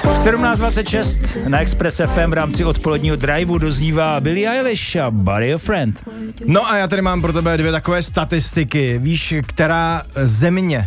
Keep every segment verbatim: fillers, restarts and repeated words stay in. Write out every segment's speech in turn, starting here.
sedmnáct dvacet šest na Express F M v rámci odpoledního driveu doznívá Billie Eilish a Buddy a Friend. No a já tady mám pro tebe dvě takové statistiky. Víš, která země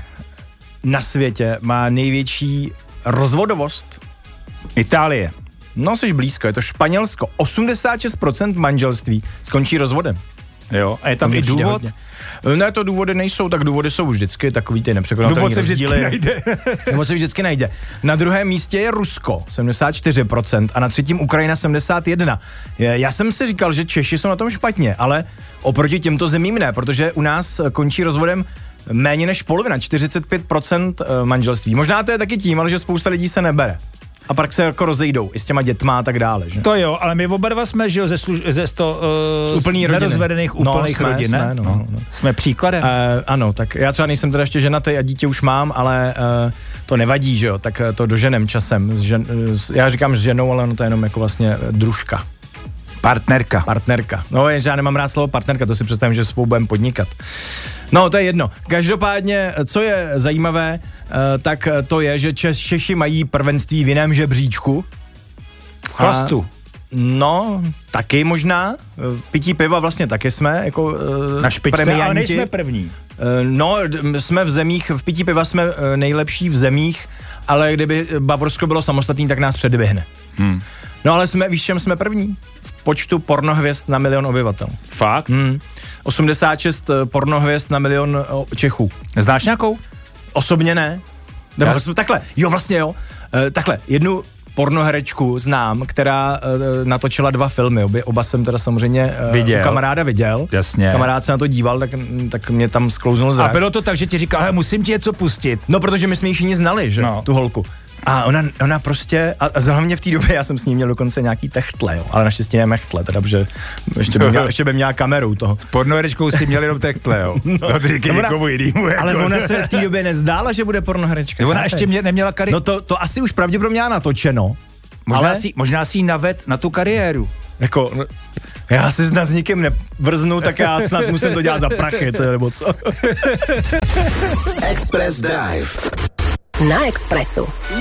na světě má největší rozvodovost? Itálie. No, jsi blízko, je to Španělsko. osmdesát šest procent manželství skončí rozvodem. Jo, a je tam i důvod? Hodně. Ne, to důvody nejsou, tak důvody jsou vždycky takový ty nepřekonatelný Důvod se rozdíly. vždycky najde. Důvod se vždycky najde. Na druhém místě je Rusko, sedmdesát čtyři procent, a na třetím Ukrajina, sedmdesát jedna procent. Já jsem si říkal, že Češi jsou na tom špatně, ale oproti těmto zemím ne, protože u nás končí rozvodem méně než polovina, čtyřicet pět procent manželství. Možná to je taky tím, ale že spousta lidí se nebere. A pak se jako rozejdou i s těma dětma a tak dále, že? To jo, ale my oba dva jsme, že jo, ze, služ, ze sto, uh, z úplný rodiny. nerozvedených úplných no, jsme, rodin, jsme, ne? no, No, no. jsme příkladem. Uh, ano, tak já třeba nejsem teda ještě ženatý a dítě už mám, ale uh, to nevadí, že jo, tak to doženem časem. S žen, s, já říkám s ženou, ale ono to je jenom jako vlastně družka. Partnerka. Partnerka. No, jenže já nemám rád slovo partnerka, to si představím, že spolu budeme podnikat. No, to je jedno. Každopádně, co je zajímavé, tak to je, že Čes, Češi mají prvenství v jiném žebříčku. Chlastu. No, taky možná. V pití piva vlastně taky jsme jako na špičce, ale nejsme první. No, jsme v zemích, v pití piva jsme nejlepší v zemích, ale kdyby Bavorsko bylo samostatný, tak nás předběhne. Hmm. No ale jsme, víš, čem jsme první? V počtu pornohvězd na milion obyvatel. Fakt? Hmm. osmdesát šest pornohvězd na milion Čechů. Znáš nějakou? Osobně ne. Nebo Já... takhle, jo vlastně jo. E, takhle, jednu pornoherečku znám, která e, natočila dva filmy. Oby, oba jsem teda samozřejmě e, kamaráda viděl. Jasně. Kamarád se na to díval, tak, tak mě tam sklouznul zrak. A bylo to tak, že ti říkal, hele, musím ti něco pustit. No, protože my jsme ji všichni znali, že? No. Tu holku. A ona, ona prostě, a hlavně v té době já jsem s ní měl dokonce nějaký techtle, jo, ale naštěstí ne mechtle, teda, protože ještě by měla, ještě by měla kameru toho. S pornoherečkou si měl jenom techtle, jo. No, no to říkej někomu jinýmu. Jako. Ale ona se v té době nezdála, že bude pornoherečka. Ona ještě mě, neměla kariéru. No to, to asi už pravděpodobně měla natočeno. Možná, ale... si, možná si ji naved na tu kariéru. Jako, no, já si snad s nikým nevrznu, tak já snad musím to dělat za prachy, to je nebo co. Express Drive. Na Expressu.